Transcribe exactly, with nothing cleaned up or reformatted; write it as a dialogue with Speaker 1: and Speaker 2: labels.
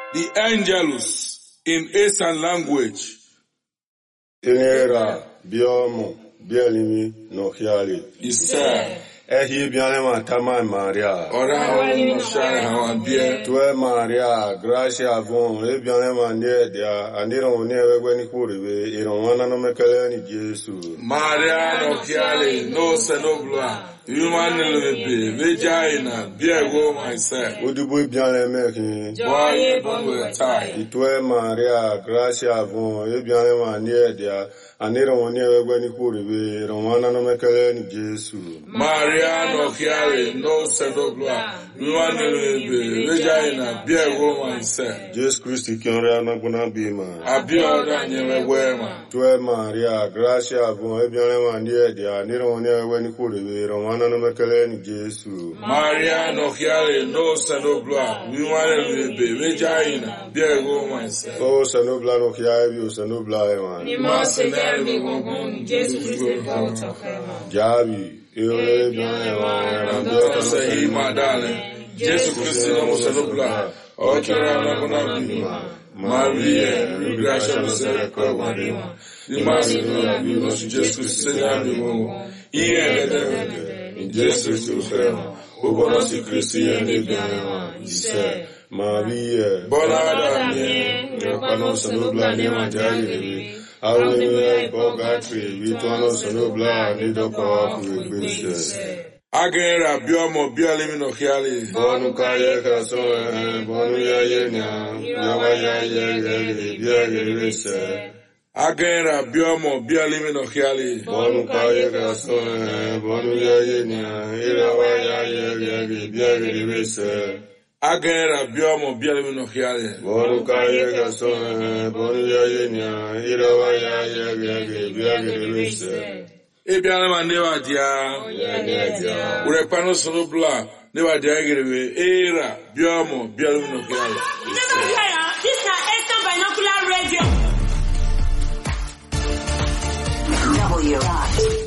Speaker 1: The Angelus in Eastern language.
Speaker 2: Tenera, Biomo, Bielimi, no Hiali.
Speaker 1: Isa.
Speaker 2: Ehi Bianema Tama Maria.
Speaker 1: Ora no share how bia.
Speaker 2: Tue Maria, Gracia Von, Ebianema near there, and they don't never when he could be, you don't want to make any Jesus.
Speaker 1: Maria no Hiali, no Senobla. Human baby, vagina, beer go myself.
Speaker 2: Would you be Bianema?
Speaker 1: Boy, bomb tie.
Speaker 2: Tue Maria, Gracia Von, Ebianema near there, and they don't never when he could be, you don't want to make any Jesus.
Speaker 1: Maria no Hiali, no Senobla. Human baby, vagina, beer go myself.
Speaker 2: Jesus Christ, can run gonna be man.
Speaker 1: I be all done, you may wear man.
Speaker 2: Tue Maria, Gracia Von, Ebianema near there, and they don't never when he could be, you don't want Jesus.
Speaker 1: Maria no Hiali, no Senobla, we want to be vagina, beer go myself.
Speaker 2: Oh, Senobla no Hiali, Senobla,
Speaker 3: You must never be one, Jesus Christ, out of heaven.
Speaker 2: Javi, you live
Speaker 1: and don't say, my darling, Jesus Christ, no Senobla, or Carana Maria, you gracia misericordia Maria. You must not be no Jesus Christ, Senor. In Jesus Christ, who was a Christian, he said,
Speaker 2: Maria,
Speaker 1: Bonada,
Speaker 2: Panos and Nobla, Nemajari, I will be Bogatri, Vitono Senobla, Nidoka, with
Speaker 1: Agera, Biomo, Bialimino Hiali,
Speaker 2: Bonu Kaya Cason, Bonu Yayena, Yawaya Yagari, Yagari,
Speaker 1: Agera, Biomo, Bialimino Hiali,
Speaker 2: Bonu Kaya Cason, Bonu Yayena, Irawaya Yagari, Yagari,
Speaker 1: Agera, Biomo, Bialimino Hiali,
Speaker 2: Bonu Kaya Cason, Bonu Yayena, Irawaya Yagari, Yagari,
Speaker 1: Ebianema never dia, Urepano Sonobla, never dia, Era, Biomo, Bialimino Hiali.
Speaker 3: This is Esther Binocular Radio.
Speaker 4: W